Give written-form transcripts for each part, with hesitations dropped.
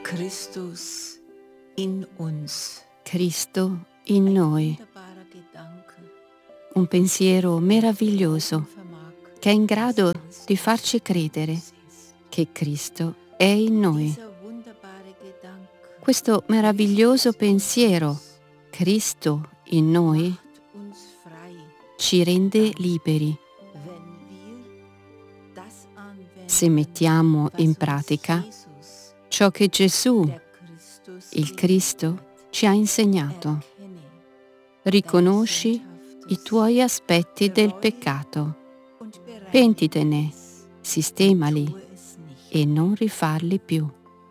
Christus in uns. Cristo in noi. Wunderbarer Gedanke, Un pensiero meraviglioso vermag che è in grado di farci credere che Cristo è in noi. dieser wunderbare Gedanke Questo meraviglioso pensiero, Cristo in noi, macht uns frei, ci rende liberi wenn wir das anwenden, se mettiamo was in uns pratica Jesus, ciò che Gesù, der Christus, il Cristo, ci ha insegnato. erkenne Riconosci deine i tuoi aspetti del peccato, und bereinige pentitene, es, sistemali tue es nicht. e non rifarli più.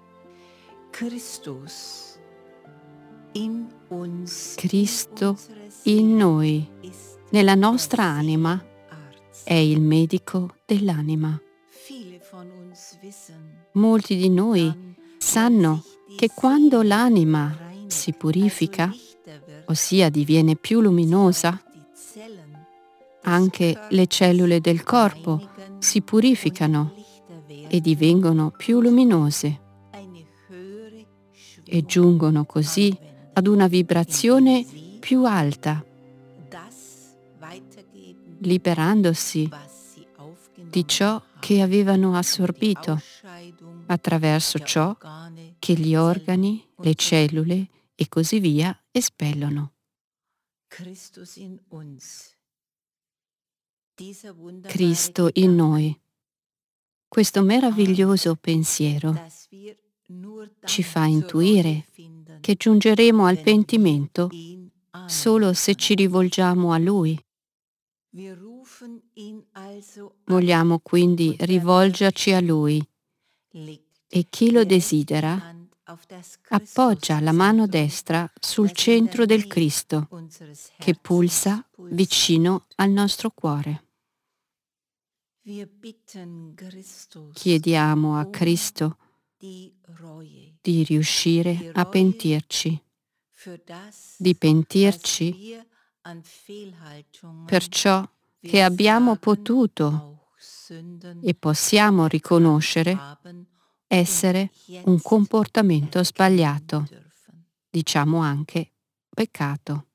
Christus in uns, Cristo unsere Seele in noi, ist nella der nostra anima, Seelenarzt. è il medico dell'anima. Viele von uns wissen, Molti di noi dann, sanno wenn sich die che quando Seele l'anima reinigt, si purifica, also lichter wird, ossia diviene più luminosa, sich auch die Zellen des anche le cellule del corpo reinigen si und purificano lichter werden, e divengono più luminose eine höhere e Schwingung giungono così anwenden, ad una vibrazione indem sie più alta, das weitergeben, liberandosi was sie aufgenommen di ciò haben, che avevano die assorbito Ausscheidung attraverso der ciò Organe, che gli organi, Zellen und le so weiter. cellule e così via espellono. Christus in uns. Dieser wunderbare Cristo in Gedanke, noi. Questo meraviglioso pensiero dass wir nur dann ci fa zur intuire Reue finden, che giungeremo al wenn wir pentimento ihn solo se ci anrufen. rivolgiamo a Lui. Wir rufen ihn also an Vogliamo quindi und wer rivolgerci a möchte, Lui legt e chi lo die rechte desidera Hand auf das appoggia la mano Christuszentrum, destra sul das in der centro del Nähe Cristo unseres che pulsa Herzens pulsiert. vicino al nostro cuore. Wir bitten Christus Chiediamo a um Cristo die Reue, di riuscire die a Reue pentirci, für das, di was pentirci wir an Fehlhaltungen, per ciò che abbiamo Versagen, potuto auch Sünden e possiamo erkannt riconoscere haben essere und un jetzt comportamento erkennen sbagliato, dürfen. diciamo anche peccato.